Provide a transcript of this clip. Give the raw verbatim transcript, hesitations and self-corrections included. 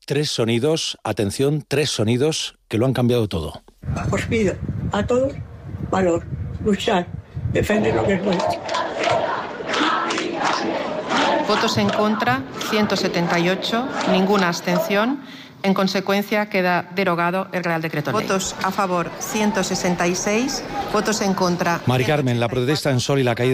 Tres sonidos, atención, tres sonidos que lo han cambiado todo. Os pido a todos valor, luchar, defender lo que es nuestro. Votos en contra, ciento setenta y ocho, ninguna abstención. En consecuencia, queda derogado el Real Decreto Ley. Votos a favor, ciento sesenta y seis. Votos en contra. Mari Carmen, la protesta en Sol y la caída